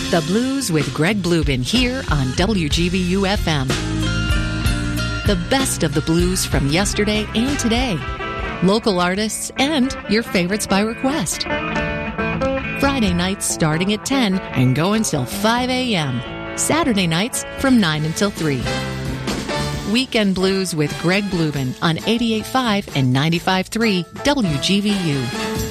The Blues with Greg Bluebin here on WGBU FM. The best of the blues from yesterday and today. Local artists and your favorites by request. Friday nights starting at 10 and go until 5 a.m. Saturday nights from 9 until 3. Weekend Blues with Greg Bluebin on 88.5 and 95.3 WGBU.